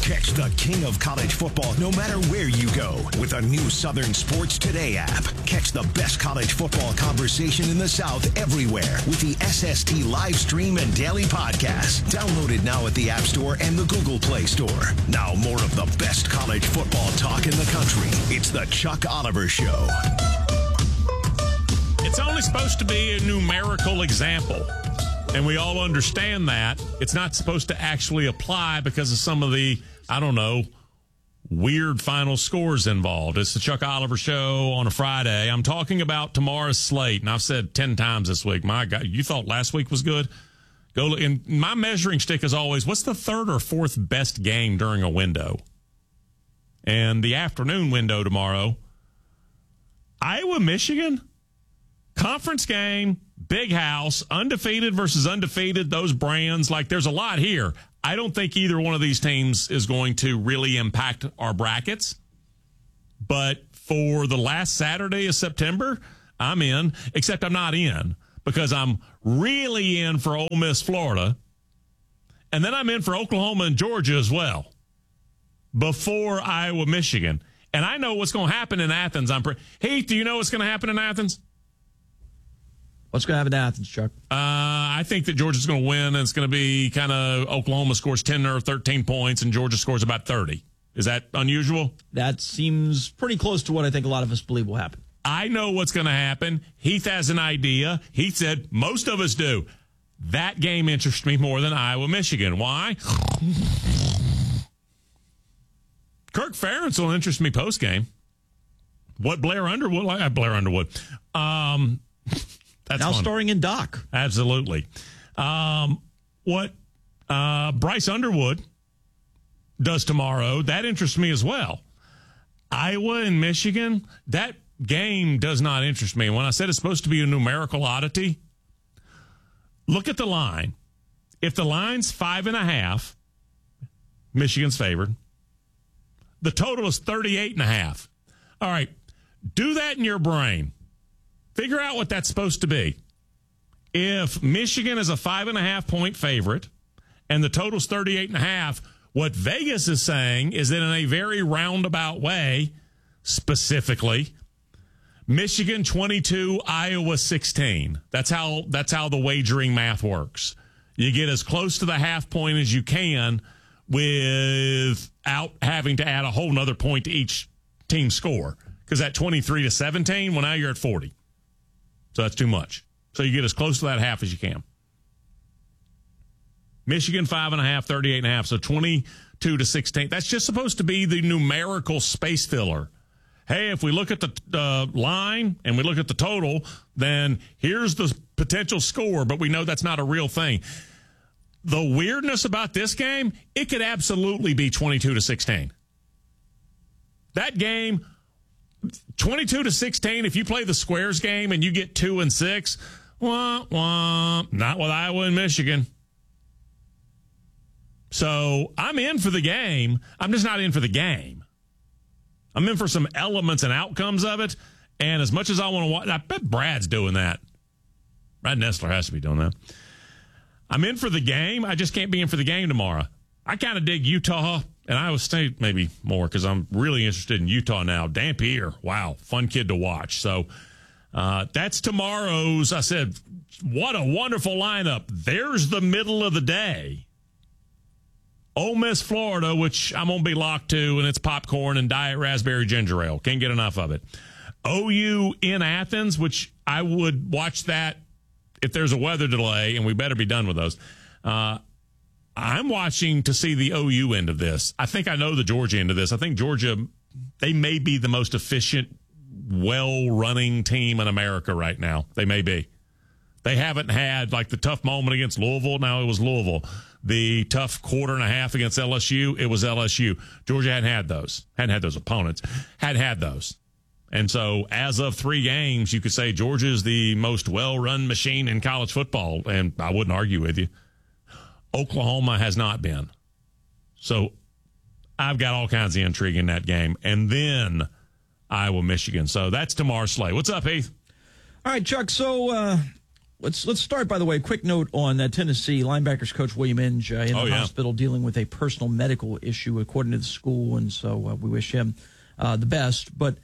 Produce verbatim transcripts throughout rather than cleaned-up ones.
Catch the king of college football no matter where you go with a new Southern Sports Today app. Catch the best college football conversation in the South everywhere with the S S T live stream and daily podcast. Downloaded now at the App Store and the Google Play Store. Now more of the best college football talk in the country. It's the Chuck Oliver Show. It's only supposed to be a numerical example. And we all understand that. It's not supposed to actually apply because of some of the, I don't know, weird final scores involved. It's the Chuck Oliver Show on a Friday. I'm talking about tomorrow's slate, and I've said ten times this week, my God, you thought last week was good? Go look. And my measuring stick is always, what's the third or fourth best game during a window? And the afternoon window tomorrow, Iowa, Michigan, conference game, big house, undefeated versus undefeated, those brands, like there's a lot here. I don't think either one of these teams is going to really impact our brackets. But for the last Saturday of September, I'm in, except I'm not in because I'm really in for Ole Miss, Florida. And then I'm in for Oklahoma and Georgia as well before Iowa, Michigan. And I know what's going to happen in Athens. I'm pre- Heath, do you know what's going to happen in Athens? What's going to happen in Athens, Chuck? Uh, I think that Georgia's going to win, and it's going to be kind of Oklahoma scores ten or thirteen points, and Georgia scores about thirty. Is that unusual? That seems pretty close to what I think a lot of us believe will happen. I know what's going to happen. Heath has an idea. Heath said most of us do. That game interests me more than Iowa, Michigan. Why? Kirk Ferentz will interest me post-game. What Blair Underwood? Uh, Blair Underwood. Um... That's now fun. starring in Doc. Absolutely. Um, what uh, Bryce Underwood does tomorrow, that interests me as well. Iowa and Michigan, that game does not interest me. When I said it's supposed to be a numerical oddity, look at the line. If the line's five and a half, Michigan's favored. The total is thirty-eight and a half. All right. Do that in your brain. Figure out what that's supposed to be. If Michigan is a five and a half point favorite and the total's thirty-eight and a half, what Vegas is saying is that in a very roundabout way, specifically, Michigan twenty-two, Iowa sixteen. That's how, that's how the wagering math works. You get as close to the half point as you can without having to add a whole nother point to each team score. Because at twenty-three to seventeen, well, now you're at forty. So that's too much. So you get as close to that half as you can. Michigan, five and a half, thirty-eight and a half. So twenty-two to sixteen. That's just supposed to be the numerical space filler. Hey, if we look at the uh, line and we look at the total, then here's the potential score, but we know that's not a real thing. The weirdness about this game, it could absolutely be twenty-two to sixteen. That game, twenty-two to sixteen, if you play the squares game and you get two and six, wah, wah, not with Iowa and Michigan. So I'm in for the game. I'm just not in for the game. I'm in for some elements and outcomes of it. And as much as I want to watch, I bet Brad's doing that. Brad Nessler has to be doing that. I'm in for the game. I just can't be in for the game tomorrow. I kind of dig Utah and Iowa State maybe more because I'm really interested in Utah now. Dampier, wow, fun kid to watch. So uh, that's tomorrow's. I said, what a wonderful lineup. There's the middle of the day. Ole Miss, Florida, which I'm going to be locked to, and it's popcorn and diet raspberry ginger ale. Can't get enough of it. O U in Athens, which I would watch that if there's a weather delay, and we better be done with those. Uh, I'm watching to see the O U end of this. I think I know the Georgia end of this. I think Georgia, they may be the most efficient, well-running team in America right now. They may be. They haven't had, like, the tough moment against Louisville. Now it was Louisville. The tough quarter and a half against L S U, it was L S U. Georgia hadn't had those. Hadn't had those opponents. Hadn't had those. And so, as of three games, you could say Georgia is the most well-run machine in college football, and I wouldn't argue with you. Oklahoma has not been. So, I've got all kinds of intrigue in that game. And then, Iowa, Michigan. So, that's tomorrow's slate. What's up, Heath? All right, Chuck. So, uh, Let's let's start, by the way, a quick note on uh, Tennessee linebackers coach William Inge uh, in oh, the yeah. hospital dealing with a personal medical issue, according to the school, and so uh, we wish him uh, the best. But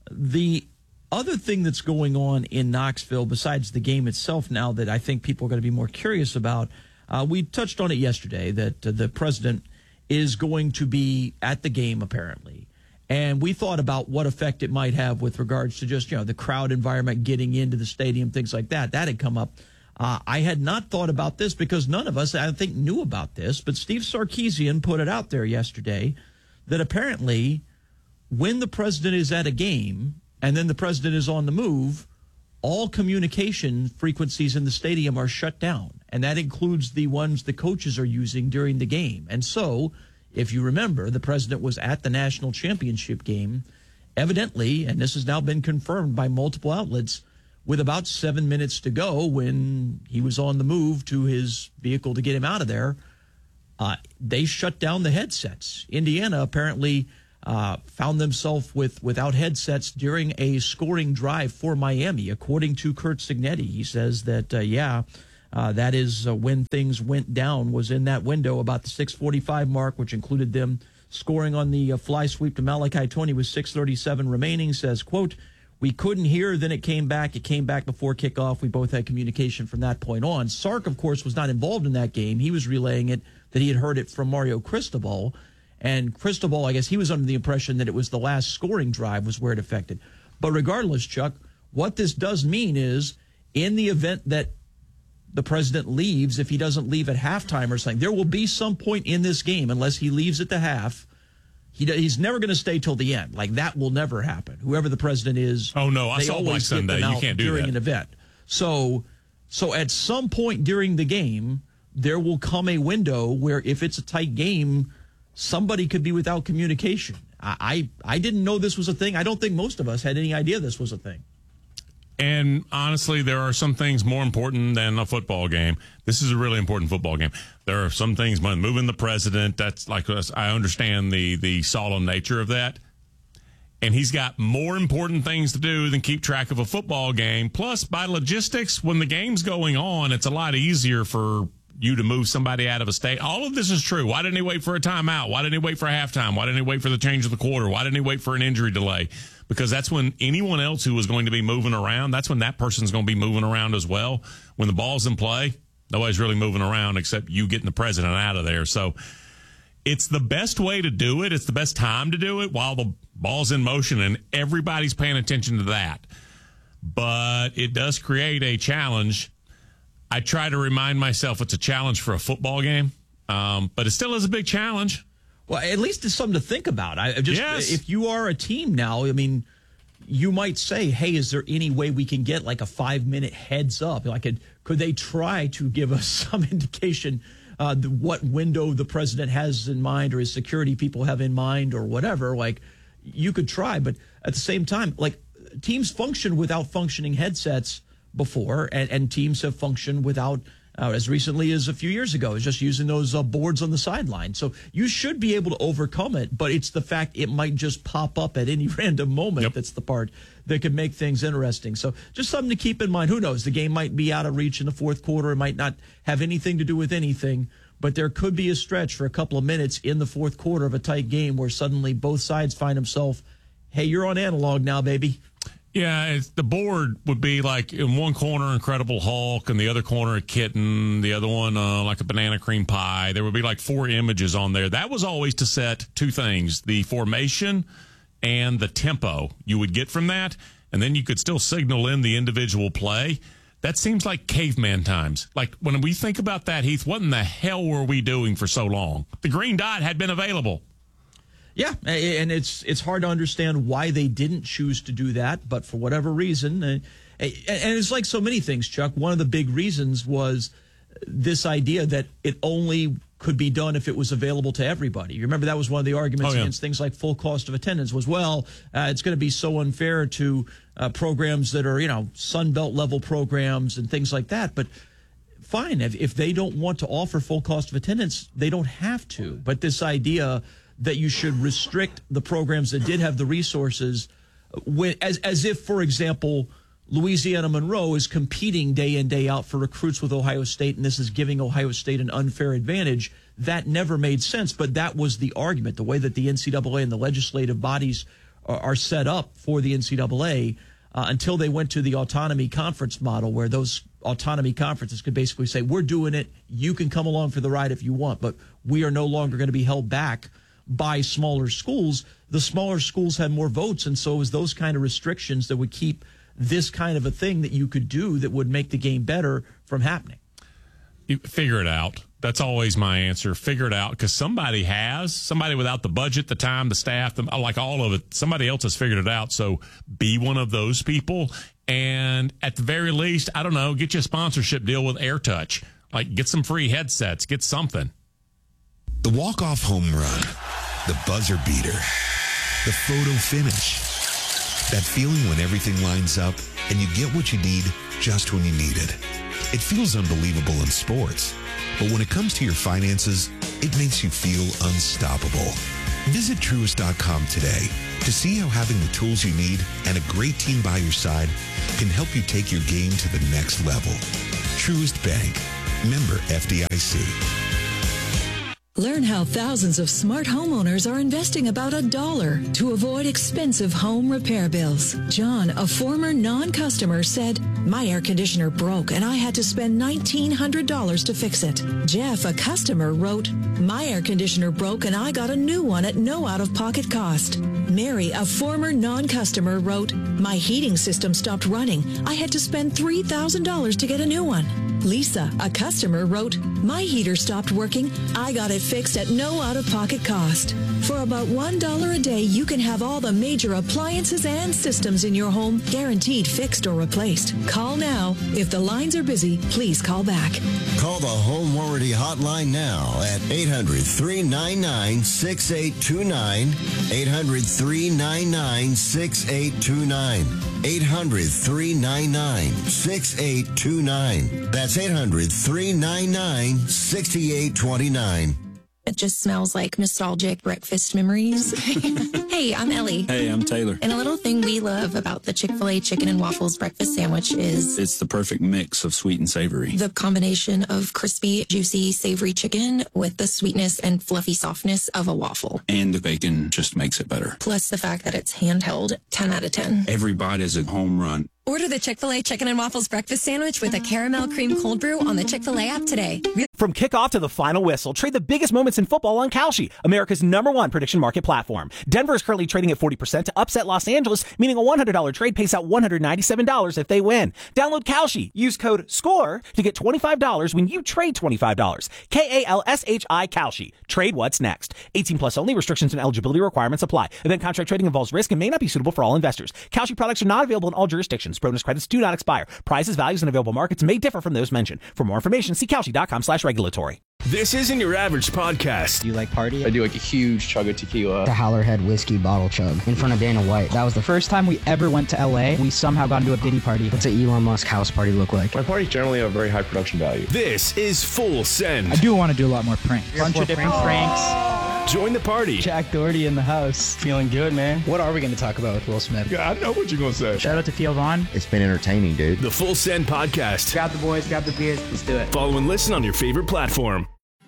the other thing that's going on in Knoxville, besides the game itself now, that I think people are going to be more curious about, uh, we touched on it yesterday, that uh, the president is going to be at the game, apparently. And we thought about what effect it might have with regards to just, you know, the crowd environment, getting into the stadium, things like that. That had come up. Uh, I had not thought about this because none of us, I think, knew about this. But Steve Sarkisian put it out there yesterday that apparently when the president is at a game and then the president is on the move, all communication frequencies in the stadium are shut down. And that includes the ones the coaches are using during the game. And so, if you remember, the president was at the national championship game, evidently, and this has now been confirmed by multiple outlets, with about seven minutes to go when he was on the move to his vehicle to get him out of there, uh, they shut down the headsets. Indiana apparently uh, found themselves with without headsets during a scoring drive for Miami, according to Curt Cignetti. He says that, uh, yeah, Uh, that is uh, when things went down, was in that window about the six forty-five mark, which included them scoring on the uh, fly sweep to Malachi Tony with six thirty-seven remaining. Says, quote, we couldn't hear, then it came back. It came back before kickoff. We both had communication from that point on. Sark, of course, was not involved in that game. He was relaying it, that he had heard it from Mario Cristobal. And Cristobal, I guess he was under the impression that it was the last scoring drive was where it affected. But regardless, Chuck, what this does mean is in the event that the president leaves, if he doesn't leave at halftime or something, there will be some point in this game, unless he leaves at the half, he he's never going to stay till the end. Like, that will never happen. Whoever the president is, oh no, I they saw Black always Sunday. get them You out can't do during that. an event. So, so at some point during the game, there will come a window where if it's a tight game, somebody could be without communication. I, I, I didn't know this was a thing. I don't think most of us had any idea this was a thing. And honestly, there are some things more important than a football game. This is a really important football game. There are some things, moving the president, that's like, I understand the, the solemn nature of that. And he's got more important things to do than keep track of a football game. Plus, by logistics, when the game's going on, it's a lot easier for you to move somebody out of a state. All of this is true. Why didn't he wait for a timeout? Why didn't he wait for halftime? Why didn't he wait for the change of the quarter? Why didn't he wait for an injury delay? Because that's when anyone else who was going to be moving around, that's when that person's going to be moving around as well. When the ball's in play, nobody's really moving around except you getting the president out of there. So it's the best way to do it. It's the best time to do it while the ball's in motion and everybody's paying attention to that. But it does create a challenge. I try to remind myself it's a challenge for a football game, um, but it still is a big challenge. Well, at least it's something to think about. I just, yes. If you are a team now, I mean, you might say, hey, is there any way we can get like a five-minute heads up? Like, could, could they try to give us some indication uh, the, what window the president has in mind or his security people have in mind or whatever? Like, you could try, but at the same time, like, teams function without functioning headsets before, and, and teams have functioned without Uh, as recently as a few years ago, is just using those uh, boards on the sideline. So you should be able to overcome it, but it's the fact it might just pop up at any random moment. Yep. That's the part that could make things interesting. So just something to keep in mind. Who knows? The game might be out of reach in the fourth quarter. It might not have anything to do with anything, but there could be a stretch for a couple of minutes in the fourth quarter of a tight game where suddenly both sides find themselves, hey, you're on analog now, baby. Yeah, it's, the board would be like in one corner, Incredible Hulk, and the other corner, a kitten, the other one, uh, like a banana cream pie. There would be like four images on there. That was always to set two things, the formation and the tempo you would get from that, and then you could still signal in the individual play. That seems like caveman times. Like, when we think about that, Heath, what in the hell were we doing for so long? The green dot had been available. Yeah, and it's it's hard to understand why they didn't choose to do that, but for whatever reason, uh, and it's like so many things, Chuck, one of the big reasons was this idea that it only could be done if it was available to everybody. You remember that was one of the arguments oh, yeah. against things like full cost of attendance was, well, uh, it's going to be so unfair to uh, programs that are, you know, Sun Belt level programs and things like that, but fine, if, if they don't want to offer full cost of attendance, they don't have to, but this idea that you should restrict the programs that did have the resources, when, as as if, for example, Louisiana Monroe is competing day in, day out for recruits with Ohio State, and this is giving Ohio State an unfair advantage. That never made sense, but that was the argument. The way that the N C double A and the legislative bodies are, are set up for the N C double A uh, until they went to the autonomy conference model, where those autonomy conferences could basically say, we're doing it, you can come along for the ride if you want, but we are no longer going to be held back by smaller schools. The smaller schools had more votes, and so it was those kind of restrictions that would keep this kind of a thing that you could do that would make the game better from happening. You figure it out. That's always my answer. Figure it out, because somebody has, somebody without the budget, the time, the staff, the, like all of it, somebody else has figured it out. So be one of those people. And at the very least, I don't know, get you a sponsorship deal with AirTouch. Like, get some free headsets, get something. The walk-off home run, the buzzer beater, the photo finish. That feeling when everything lines up and you get what you need just when you need it. It feels unbelievable in sports, but when it comes to your finances, it makes you feel unstoppable. Visit Truist dot com today to see how having the tools you need and a great team by your side can help you take your game to the next level. Truist Bank, member F D I C. Learn how thousands of smart homeowners are investing about a dollar to avoid expensive home repair bills. John, a former non-customer, said, my air conditioner broke and I had to spend nineteen hundred dollars to fix it. Jeff, a customer, wrote, my air conditioner broke and I got a new one at no out-of-pocket cost. Mary, a former non-customer, wrote, my heating system stopped running. I had to spend three thousand dollars to get a new one. Lisa, a customer, wrote, my heater stopped working. I got it fixed at no out-of-pocket cost. For about one dollar a day, you can have all the major appliances and systems in your home guaranteed fixed or replaced. Call now. If the lines are busy, please call back. Call the Home Warranty Hotline now at eight hundred, three nine nine, six eight two nine, eight hundred, three nine nine, six eight two nine, eight hundred, three nine nine, six eight two nine. That's eight hundred, three nine nine, six eight two nine. It just smells like nostalgic breakfast memories. Hey, I'm Ellie. Hey, I'm Taylor. And a little thing we love about the Chick-fil-A chicken and waffles breakfast sandwich is it's the perfect mix of sweet and savory. The combination of crispy, juicy, savory chicken with the sweetness and fluffy softness of a waffle. And the bacon just makes it better. Plus the fact that it's handheld, ten out of ten. Every bite is a home run. Order the Chick-fil-A Chicken and Waffles Breakfast Sandwich with a caramel cream cold brew on the Chick-fil-A app today. From kickoff to the final whistle, trade the biggest moments in football on Kalshi, America's number one prediction market platform. Denver is currently trading at forty percent to upset Los Angeles, meaning a one hundred dollars trade pays out one hundred ninety-seven dollars if they win. Download Kalshi. Use code SCORE to get twenty-five dollars when you trade twenty-five dollars. K A L S H I Kalshi. Trade what's next. eighteen plus only. Restrictions and eligibility requirements apply. Event contract trading involves risk and may not be suitable for all investors. Kalshi products are not available in all jurisdictions. Bonus credits do not expire. Prices, values, and available markets may differ from those mentioned. For more information, see Kalshi dot com slash regulatory. This isn't your average podcast. Do you like party? I do like a huge chug of tequila. The Howlerhead whiskey bottle chug in front of Dana White. That was the first time we ever went to L A. We somehow got into a Diddy party. What's an Elon Musk house party look like? My parties generally have very high production value. This is Full Send. I do want to do a lot more pranks. A bunch of different pranks. Join the party. Jack Doherty in the house. Feeling good, man. What are we going to talk about with Will Smith? Yeah, I know what you're going to say. Shout out to Theo Vaughn. It's been entertaining, dude. The Full Send Podcast. Grab the boys, grab the beers. Let's do it. Follow and listen on your favorite platform.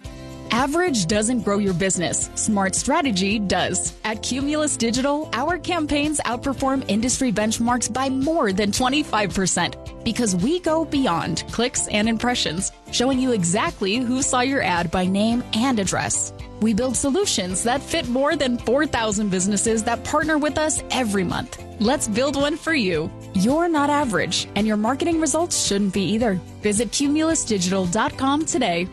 Average doesn't grow your business. Smart strategy does. At Cumulus Digital, our campaigns outperform industry benchmarks by more than twenty-five percent because we go beyond clicks and impressions, showing you exactly who saw your ad by name and address. We build solutions that fit more than four thousand businesses that partner with us every month. Let's build one for you. You're not average, and your marketing results shouldn't be either. Visit cumulus digital dot com today.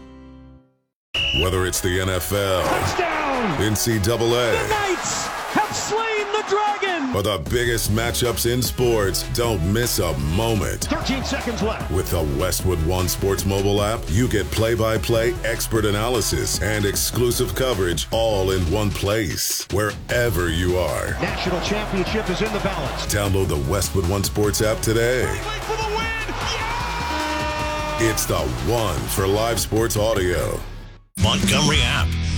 Whether it's the N F L, touchdown, N C double A, the Knights have slain the dragon, or the biggest matchups in sports, don't miss a moment. thirteen seconds left. With the Westwood One Sports mobile app, you get play-by-play expert analysis and exclusive coverage all in one place, wherever you are. National championship is in the balance. Download the Westwood One Sports app today. For the win. Yeah! It's the one for live sports audio. Montgomery app.